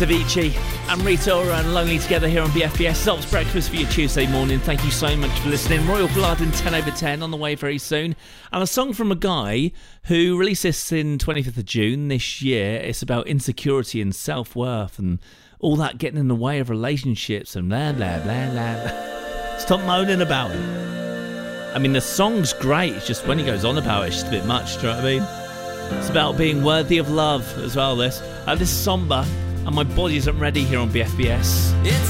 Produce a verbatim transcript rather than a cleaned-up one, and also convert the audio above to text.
Avicii and Rita Ora and Lonely together here on B F B S. Zolt's Breakfast for your Tuesday morning. Thank you so much for listening. Royal Blood and ten over ten on the way very soon. And a song from a guy who released this in twenty-fifth of June this year. It's about insecurity and self-worth and all that getting in the way of relationships and blah, blah, blah, blah. Stop moaning about it. I mean, the song's great. It's just when he goes on about it, it's just a bit much, do you know what I mean? It's about being worthy of love as well, this. Uh, this is Somber, and My Body Isn't Ready here on B F B S. It's